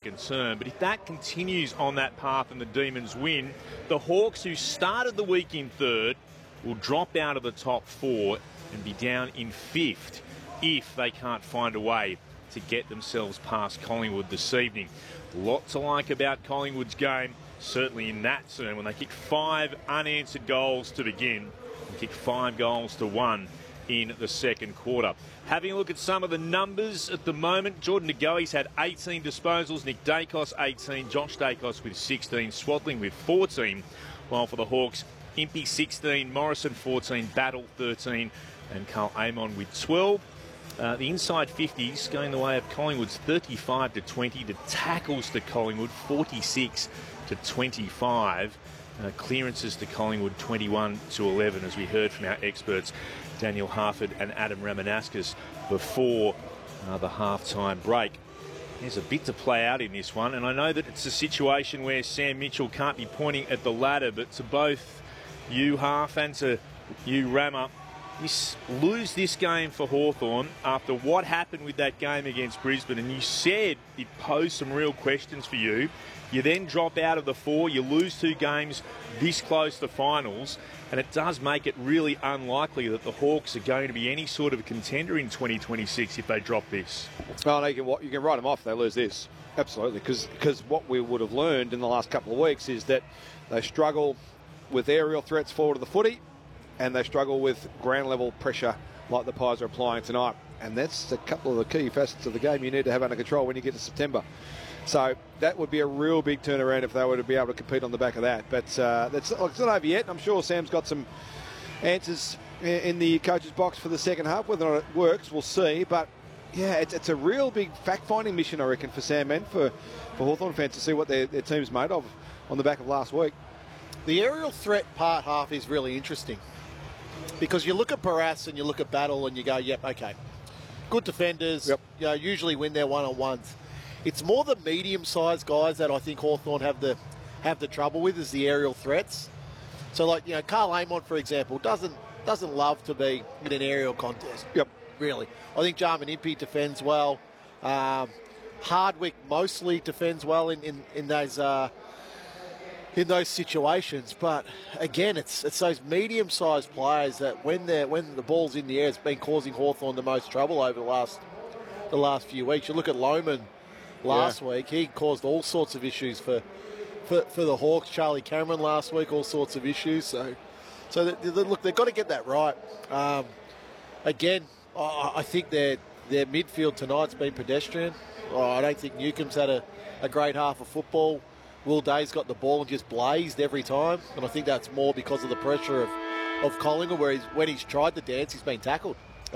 second term. But if that continues on that path and the Demons win, the Hawks, who started the week in third, will drop out of the top four and be down in fifth if they can't find a way to get themselves past Collingwood this evening. Lot to like about Collingwood's game, certainly in that term, when they kicked 5 unanswered goals to begin and kicked 5 goals to 1 in the second quarter. Having a look at some of the numbers at the moment, Jordan De Goey's had 18 disposals, Nick Dacos 18, Josh Dacos with 16, Swadling with 14, while for the Hawks, Impey 16, Morrison 14, Battle 13 and Carl Amon with 12. The inside 50s going the way of Collingwood's 35 to 20. The tackles to Collingwood 46 to 25. Clearances to Collingwood 21 to 11, as we heard from our experts Daniel Harford and Adam Ramanaskas before the half-time break. There's a bit to play out in this one, and I know that it's a situation where Sam Mitchell can't be pointing at the ladder, but to both you, Harf, and to you, Rammer, you lose this game for Hawthorn after what happened with that game against Brisbane, and you said it posed some real questions for you. You then drop out of the 4, you lose 2 games this close to finals, and it does make it really unlikely that the Hawks are going to be any sort of contender in 2026 if they drop this. Well, you can write them off if they lose this. Absolutely, because what we would have learned in the last couple of weeks is that they struggle with aerial threats forward of the footy, and they struggle with ground level pressure like the Pies are applying tonight. And that's a couple of the key facets of the game you need to have under control when you get to September. So that would be a real big turnaround if they were to be able to compete on the back of that. But it's not over yet. I'm sure Sam's got some answers in the coach's box for the second half. Whether or not it works, we'll see. But yeah, it's a real big fact-finding mission, I reckon, for Sam and for Hawthorn fans to see what their team's made of on the back of last week. The aerial threat part half is really interesting because you look at Barrass and you look at Battle and you go, yep, okay, good defenders, yep. Usually win their one-on-ones. It's more the medium-sized guys that I think Hawthorn have the trouble with is the aerial threats. So, like, Carl Amon, for example, doesn't love to be in an aerial contest. Yep. Really. I think Jarman Impey defends well. Hardwick mostly defends well in those situations. But, again, it's those medium-sized players that when the ball's in the air, it's been causing Hawthorn the most trouble over the last few weeks. You look at Lohman last week, he caused all sorts of issues for the Hawks. Charlie Cameron last week, all sorts of issues. So look, they've got to get that right. Again, I think their midfield tonight's been pedestrian. I don't think Newcomb's had a great half of football. Will Day's got the ball and just blazed every time, and I think that's more because of the pressure of Collingwood, where when he's tried to dance, he's been tackled.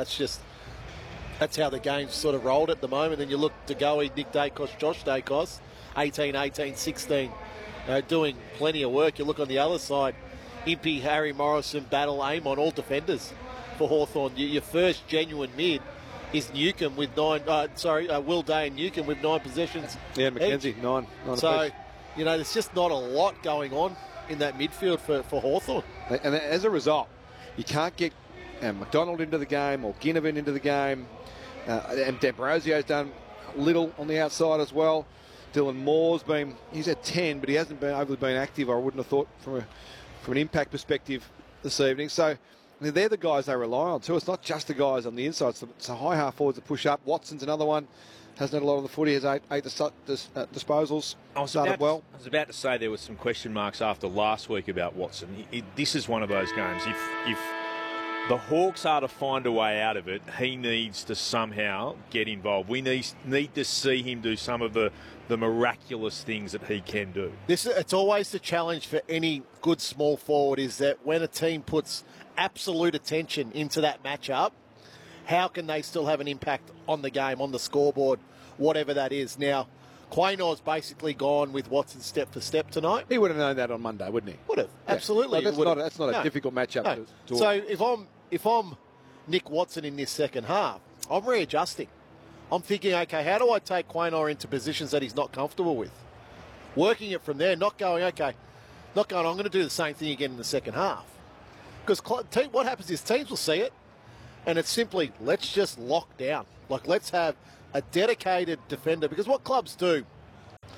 That's how the game's sort of rolled at the moment. Then you look to Goey, Nick Dacos, Josh Dacos, 18, 18, 16, doing plenty of work. You look on the other side, Impey, Harry Morrison, Battle, Amon, all defenders for Hawthorn. Your first genuine mid is Newcomb with 9. Will Day and Newcomb with 9 possessions. Yeah, McKenzie, 9 So, apiece. There's just not a lot going on in that midfield for Hawthorn. And as a result, you can't get McDonald into the game or Ginnivan into the game. And D'Ambrosio's done little on the outside as well. Dylan Moore's he's at 10, but he hasn't been overly active, I wouldn't have thought, from an impact perspective this evening. So they're the guys they rely on too. It's not just the guys on the inside. It's the high half forwards that push up. Watson's another one. Hasn't had a lot of the footy. Has eight disposals. Started well. I was about to say there were some question marks after last week about Watson. This is one of those games. If the Hawks are to find a way out of it, he needs to somehow get involved. We need to see him do some of the miraculous things that he can do. It's always the challenge for any good small forward is that when a team puts absolute attention into that matchup, how can they still have an impact on the game, on the scoreboard, whatever that is? Now, Quaynor's basically gone with Watson step for step tonight. He would have known that on Monday, wouldn't he? Would have, absolutely. No, that's not a difficult matchup. No. To So if I'm Nick Watson in this second half, I'm readjusting. I'm thinking, okay, how do I take Quaynor into positions that he's not comfortable with? Working it from there, not going, I'm going to do the same thing again in the second half. Because what happens is teams will see it, and it's simply, let's just lock down. Like, let's have a dedicated defender. Because what clubs do,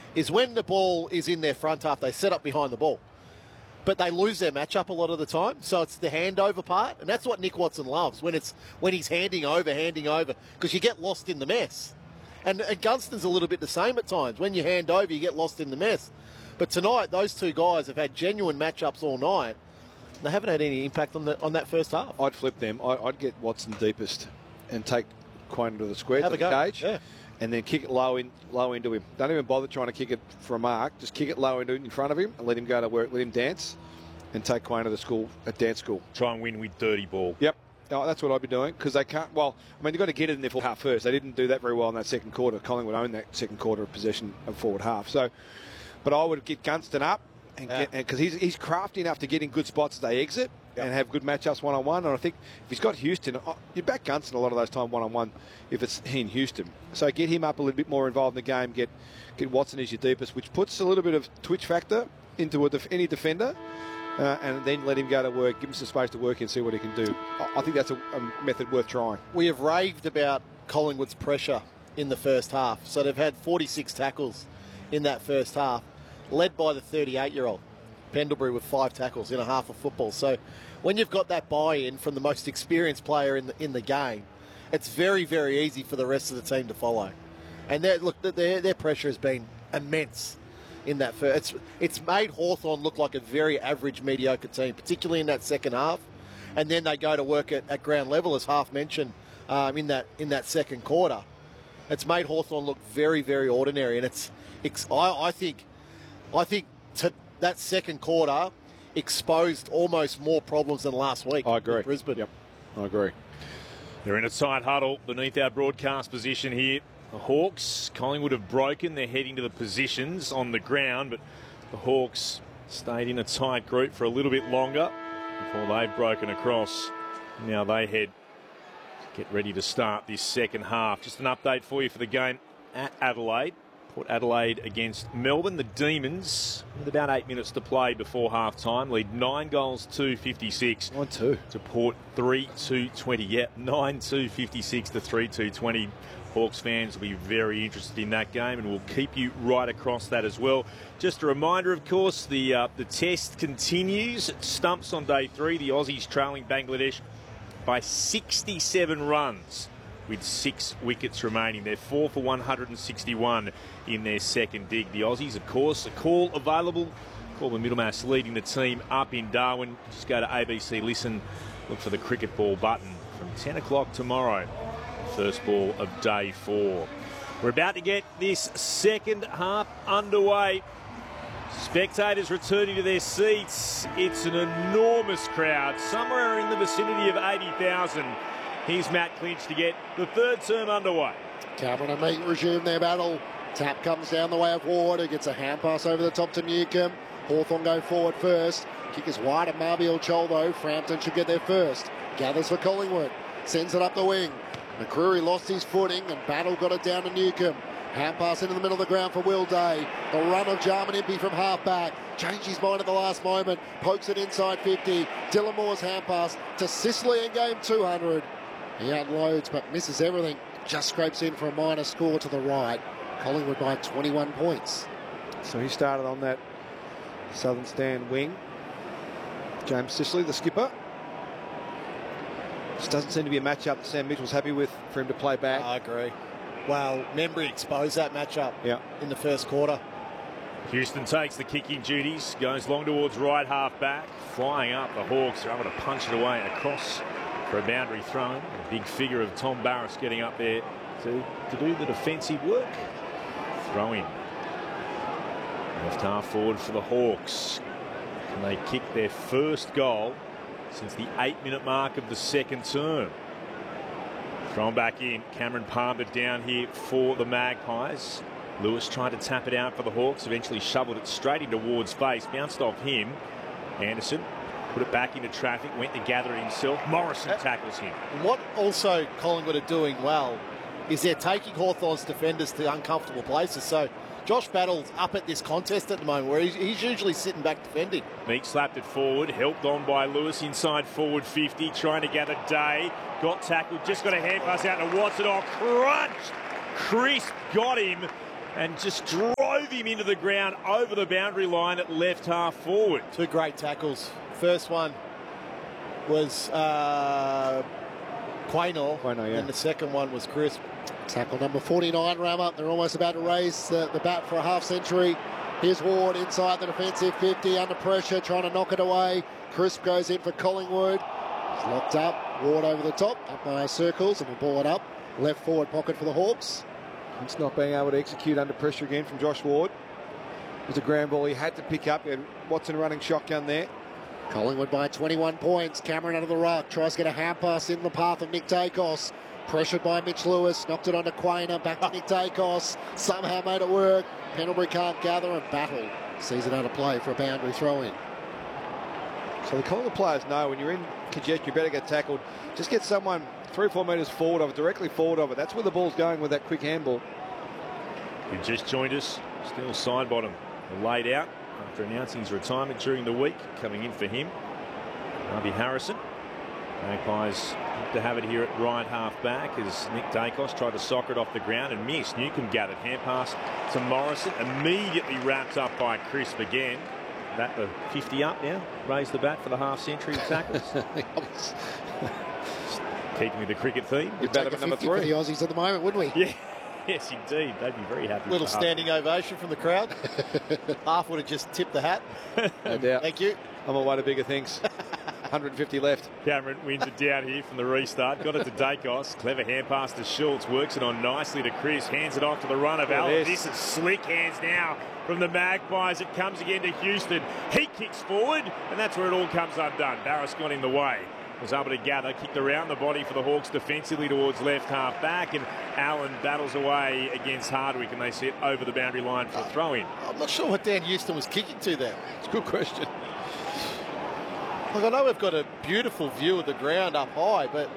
is when the ball is in their front half, they set up behind the ball. But they lose their matchup a lot of the time. So it's the handover part. And that's what Nick Watson loves, when he's handing over, because you get lost in the mess. And Gunston's a little bit the same at times. When you hand over, you get lost in the mess. But tonight, those two guys have had genuine matchups all night. They haven't had any impact on that first half. I'd flip them. I'd get Watson deepest and take Quain to the square, Have to a the go. cage, Yeah. and then kick it low into him. Don't even bother trying to kick it for a mark. Just kick it low in front of him and let him go to work. Let him dance, and take Quain to the school at dance school. Try and win with dirty ball. Yep. No, that's what I'd be doing, because they can't. Well, I mean, you've got to get it in their full half first. They didn't do that very well in that second quarter. Collingwood owned that second quarter of possession of forward half. So, but I would get Gunston up, and because he's crafty enough to get in good spots as they exit and have good matchups one-on-one. And I think if he's got Houston, you back Gunston a lot of those time one-on-one if it's he and Houston. So get him up a little bit more involved in the game. Get Watson as your deepest, which puts a little bit of twitch factor into any defender. And then let him go to work, give him some space to work and see what he can do. I think that's a method worth trying. We have raved about Collingwood's pressure in the first half. So they've had 46 tackles in that first half, led by the 38-year-old Pendlebury with 5 tackles in a half of football. So when you've got that buy-in from the most experienced player in the game, it's very, very easy for the rest of the team to follow. And their pressure has been immense in that first. It's made Hawthorn look like a very average, mediocre team, particularly in that second half. And then they go to work at ground level, as Half mentioned, in that second quarter. It's made Hawthorn look very, very ordinary. And I think that second quarter exposed almost more problems than last week. I agree. With Brisbane. Yep, I agree. They're in a tight huddle beneath our broadcast position here. The Hawks, Collingwood have broken. They're heading to the positions on the ground, but the Hawks stayed in a tight group for a little bit longer before they've broken across. Now they get ready to start this second half. Just an update for you for the game at Adelaide. Port Adelaide against Melbourne. The Demons, with about 8 minutes to play before half-time, lead 9 goals to 56. 9-2. To Port 3-2-20. Yep, 9-2-56 to 3-2-20. Hawks fans will be very interested in that game, and we'll keep you right across that as well. Just a reminder, of course, the test continues. It stumps on day 3. The Aussies trailing Bangladesh by 67 runs with 6 wickets remaining. They're 4 for 161 in their second dig. The Aussies, of course, a call available. Call the Middlemass leading the team up in Darwin. Just go to ABC Listen, look for the cricket ball button from 10 o'clock tomorrow. First ball of day 4. We're about to get this second half underway. Spectators returning to their seats. It's an enormous crowd, somewhere in the vicinity of 80,000. Here's Matt Clinch to get the third term underway. Cameron and Meat resume their battle. Tap comes down the way of Ward, who gets a hand pass over the top to Newcombe. Hawthorn go forward first. Kick is wide of Marbiel Chol, though. Frampton should get there first. Gathers for Collingwood. Sends it up the wing. McCreary lost his footing and Battle got it down to Newcombe. Hand pass into the middle of the ground for Will Day. The run of Jarman Impey from half back. Changed his mind at the last moment. Pokes it inside 50. Dylan Moore's hand pass to Sicily in game 200. He unloads but misses everything. Just scrapes in for a minor score to the right. Collingwood by 21 points. So he started on that southern stand wing. James Sicily, the skipper. This doesn't seem to be a matchup that Sam Mitchell's happy with for him to play back. I agree. Well, Membry exposed that matchup in the first quarter. Houston takes the kicking duties, goes long towards right half back. Flying up, the Hawks are able to punch it away and across for a boundary throw. A big figure of Tom Barras getting up there to do the defensive work. Throw in. Left half forward for the Hawks. And they kick their first goal since the 8-minute mark of the second term. Thrown back in. Cameron Palmer down here for the Magpies. Lewis tried to tap it out for the Hawks. Eventually shoveled it straight into Ward's face. Bounced off him. Anderson put it back into traffic. Went to gather it himself. Morrison tackles him. What also Collingwood are doing well is they're taking Hawthorn's defenders to uncomfortable places. So Josh Battle's up at this contest at the moment where he's usually sitting back defending. Meek slapped it forward, helped on by Lewis inside forward 50, trying to gather Day. Got tackled, just got a hand pass out to Watson. Oh, crunched! Crisp got him and just drove drove him into the ground over the boundary line at left half forward. Two great tackles. First one was Quaynor, yeah. and the second one was Crisp. Tackle number 49, Rammer. They're almost about to raise the bat for a half century. Here's Ward inside the defensive 50, under pressure, trying to knock it away. Crisp goes in for Collingwood. He's locked up. Ward over the top, up by circles, and will ball it up. Left forward pocket for the Hawks. It's not being able to execute under pressure again from Josh Ward. It was a ground ball he had to pick up. He had Watson running shotgun there. Collingwood by 21 points. Cameron under the ruck. Tries to get a hand pass in the path of Nick Dacos. Pressured by Mitch Lewis. Knocked it onto Quaynor. Back to Nick Dacos. Somehow made it work. Pendlebury can't gather, and Battle sees it out of play for a boundary throw-in. So the Collingwood players know when you're in congestion, you better get tackled. Just get someone 3 or 4 metres forward of it, directly forward of it. That's where the ball's going with that quick handball. Who just joined us, still side bottom, laid out after announcing his retirement during the week. Coming in for him, Harvey Harrison. Magpies look to have it here at right half back as Nick Dacos tried to soccer it off the ground and missed. Newcomb gathered, hand pass to Morrison, immediately wrapped up by Crisp again. That the 50 up now, raised the bat for the half century of tackles. Keeping with the cricket theme. We'd take a 50 for the Aussies at the moment, wouldn't we? Yeah. Yes, indeed. They'd be very happy. Little standing ovation from the crowd. Half would have just tipped the hat. No doubt. Thank you. I'm on way to bigger things. 150 left. Cameron wins it down here from the restart. Got it to Dacos. Clever hand pass to Schultz. Works it on nicely to Chris. Hands it off to the run of Allen. This is slick hands now from the Magpies. It comes again to Houston. He kicks forward, and that's where it all comes undone. Barras got in the way. Was able to gather, kicked around the body for the Hawks defensively towards left half back, and Allen battles away against Hardwick, and they sit over the boundary line for a throw-in. I'm not sure what Dan Houston was kicking to there. It's a good question. Look, I know we've got a beautiful view of the ground up high, but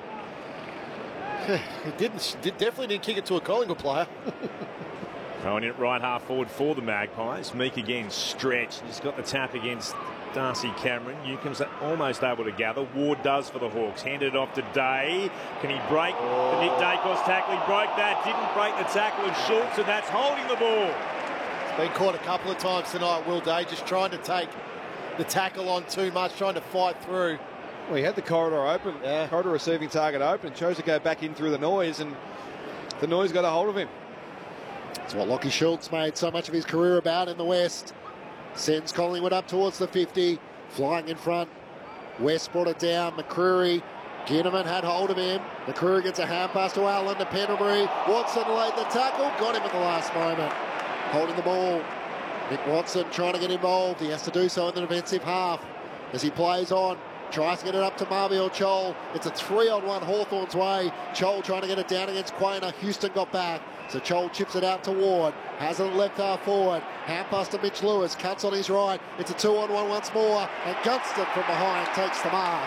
he definitely didn't kick it to a Collingwood player. Throwing it right half forward for the Magpies. Meek again stretched. Just got the tap against Darcy Cameron. Newcomb's almost able to gather. Ward does for the Hawks. Handed it off to Day. Can he break the Nick Dacos tackle? He broke that. Didn't break the tackle of Schultz, and that's holding the ball. He's been caught a couple of times tonight, Will Day, just trying to take the tackle on too much, trying to fight through. Well, he had the corridor open, corridor receiving target open, chose to go back in through the noise, and the noise got a hold of him. That's what Lockie Schultz made so much of his career about in the West. Sends Collingwood up towards the 50, flying in front. West brought it down. McCreary, Ginneman had hold of him. McCreary gets a hand pass to Allen to Pendlebury. Watson laid the tackle, got him at the last moment. Holding the ball. Nick Watson trying to get involved. He has to do so in the defensive half as he plays on. Tries to get it up to Marbiel Chol. It's a 3-on-1 Hawthorn's way. Chol trying to get it down against Quaynor. Houston got back. So Chol chips it out to Ward. Has it left half forward. Hand pass to Mitch Lewis. Cuts on his right. It's a 2-on-1 once more. And Gunston from behind takes the mark.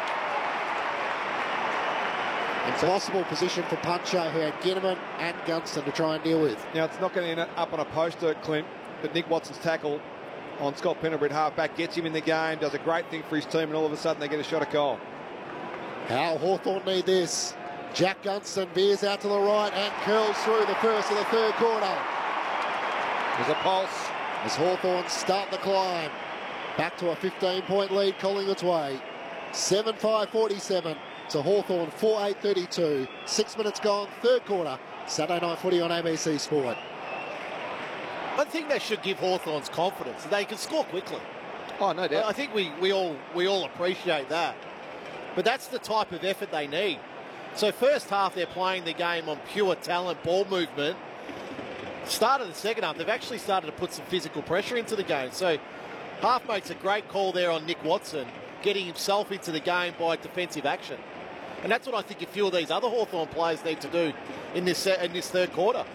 Impossible position for Puncher, who had Ginneman and Gunston to try and deal with. Now, it's not going to end up on a poster, Clint, but Nick Watson's tackle on Scott Pendlebury at half-back gets him in the game, does a great thing for his team, and all of a sudden they get a shot at goal. How Hawthorn need this. Jack Gunston veers out to the right and curls through the first of the third quarter. There's a pulse. As Hawthorn start the climb. Back to a 15-point lead Collingwood's way. 7-5-47 to Hawthorn 4-8-32. 6 minutes gone, third quarter. Saturday Night Footy on ABC Sport. I think that should give Hawthorns confidence. They can score quickly. Oh, no doubt. I think we all appreciate that. But that's the type of effort they need. So first half, they're playing the game on pure talent, ball movement. Start of the second half, they've actually started to put some physical pressure into the game. So half makes a great call there on Nick Watson, getting himself into the game by defensive action. And that's what I think a few of these other Hawthorn players need to do in this third quarter.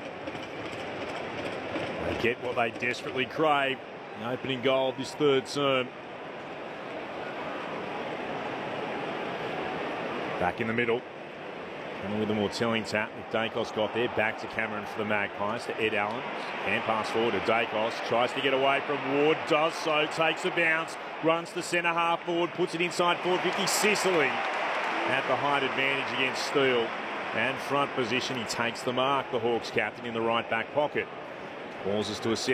They get what they desperately crave. The opening goal of this third term. Back in the middle. And with the more telling tap, Dacos got there. Back to Cameron for the Magpies, to Ed Allen. Hand pass forward to Dacos. Tries to get away from Ward. Does so. Takes a bounce. Runs to centre half forward. Puts it inside forward 50. Sicily at the height advantage against Steele. And front position. He takes the mark. The Hawks captain in the right back pocket. Pauses to a set.